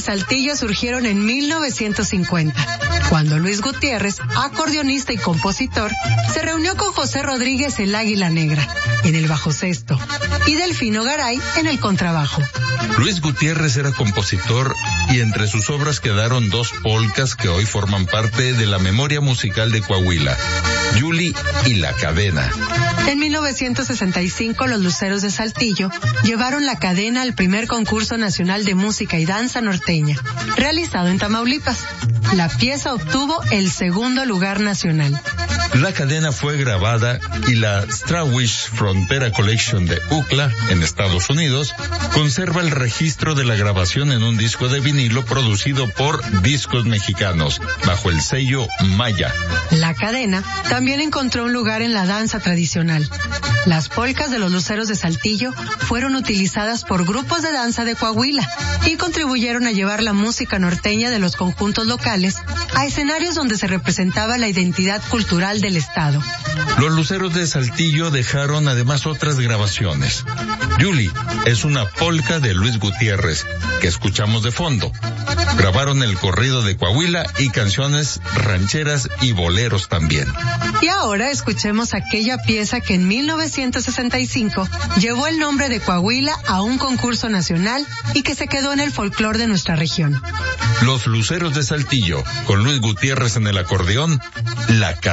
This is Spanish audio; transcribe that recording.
Saltillo surgieron en 1950, cuando Luis Gutiérrez, acordeonista y compositor, se reunió con José Rodríguez el Águila Negra en el bajo sexto y Delfino Garay en el contrabajo. Luis Gutiérrez era compositor y entre sus obras quedaron dos polcas que hoy forman parte de la memoria musical de Coahuila, Yuli y La Cadena. En 1965, los Luceros de Saltillo llevaron La Cadena al primer concurso nacional de música y danza norteña, realizado en Tamaulipas. La pieza obtuvo el segundo lugar nacional. La Cadena fue grabada y la Strawish Frontera Collection de UCLA, en Estados Unidos, conserva el registro de la grabación en un disco de vinilo producido por Discos Mexicanos, bajo el sello Maya. La Cadena también encontró un lugar en la danza tradicional. Las polcas de los Luceros de Saltillo fueron utilizadas por grupos de danza de Coahuila y contribuyeron a llevar la música norteña de los conjuntos locales a escenarios donde se representaba la identidad cultural del estado. Los Luceros de Saltillo dejaron además otras grabaciones. Yuli es una polca de Luis Gutiérrez, que escuchamos de fondo. Grabaron el corrido de Coahuila y canciones rancheras y boleros también. Y ahora escuchemos aquella pieza que en 1965 llevó el nombre de Coahuila a un concurso nacional y que se quedó en el folclore de nuestra región. Los Luceros de Saltillo, con Luis Gutiérrez en el acordeón, La Cadena.